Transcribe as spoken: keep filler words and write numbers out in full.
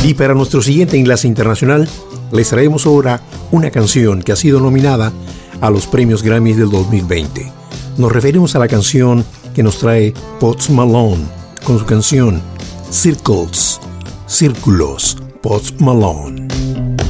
Y para nuestro siguiente enlace internacional, les traemos ahora una canción que ha sido nominada a los premios Grammy del dos mil veinte. Nos referimos a la canción que nos trae Post Malone con su canción Circles, Círculos, Post Malone.